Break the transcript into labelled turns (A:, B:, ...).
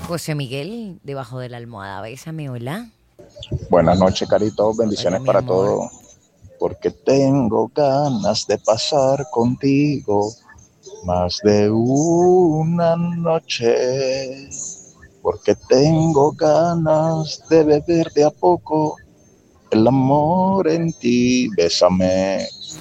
A: José Miguel, debajo de la almohada, bésame, hola.
B: Buenas noches, Carito.
A: Hola,
B: Bendiciones
A: mi
B: para
A: amor.
B: todos. Porque tengo ganas de pasar contigo más de una noche. Porque tengo ganas de beber de a poco el amor en ti. Bésame.